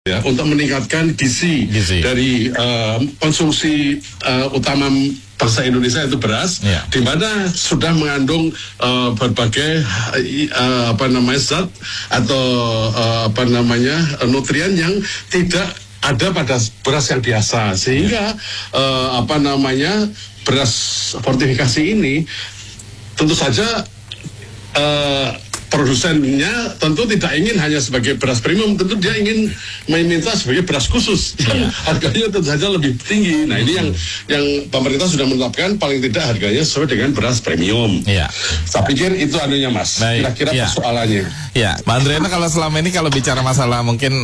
ya, untuk meningkatkan gizi. Dari konsumsi utama bangsa Indonesia itu beras, di mana sudah mengandung berbagai zat atau nutrien yang tidak ada pada beras yang biasa, sehingga beras fortifikasi ini tentu saja produsennya tentu tidak ingin hanya sebagai beras premium, tentu dia ingin meminta sebagai beras khusus yang harganya tentu saja lebih tinggi. Nah, ini yang pemerintah sudah menetapkan paling tidak harganya sesuai dengan beras premium. Saya pikir itu anunya, Mas. Kira-kira persoalannya. Ya, Mbak Andriana, kalau selama ini kalau bicara masalah mungkin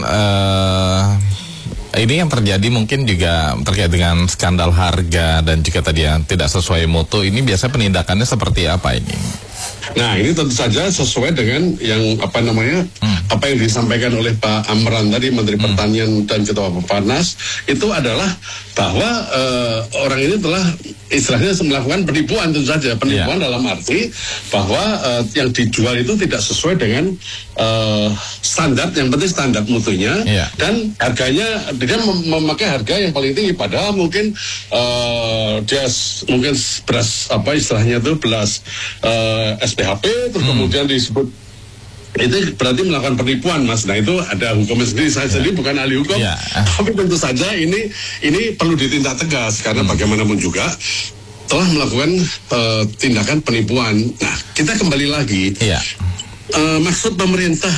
ini yang terjadi mungkin juga terkait dengan skandal harga dan juga tadi yang tidak sesuai mutu, ini biasanya penindakannya seperti apa ini? Nah, ini tentu saja sesuai dengan yang apa yang disampaikan oleh Pak Amran tadi, Menteri Pertanian dan Ketua Bapanas, itu adalah bahwa orang ini telah istilahnya melakukan penipuan, tentu saja penipuan dalam arti bahwa yang dijual itu tidak sesuai dengan standar, yang penting standar mutunya, dan harganya dia memakai harga yang paling tinggi, padahal mungkin dia mungkin beras istilahnya itu beras SPHP, terus kemudian disebut itu berarti melakukan penipuan, Mas. Nah, itu ada hukumnya sendiri. Saya sendiri bukan ahli hukum, tapi tentu saja ini perlu ditindak tegas karena bagaimanapun juga telah melakukan tindakan penipuan. Nah, kita kembali lagi. Maksud pemerintah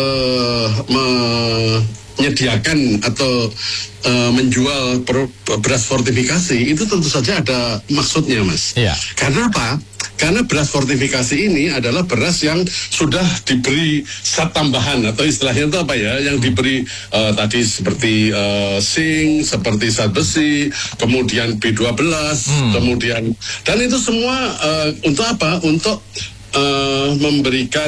menyediakan atau menjual beras fortifikasi itu tentu saja ada maksudnya, Mas. Karena apa? Karena beras fortifikasi ini adalah beras yang sudah diberi zat tambahan atau istilahnya itu yang diberi tadi seperti zinc, seperti zat besi, kemudian B12, kemudian, dan itu semua untuk apa? Untuk memberikan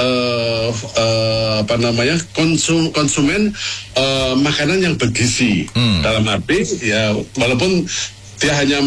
konsumen makanan yang bergizi, dalam arti walaupun dia hanya